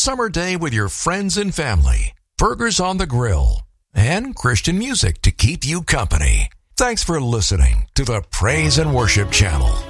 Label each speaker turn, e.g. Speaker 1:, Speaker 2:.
Speaker 1: summer day with your friends and family, burgers on the grill, and Christian music to keep you company. Thanks for listening to the Praise and Worship Channel.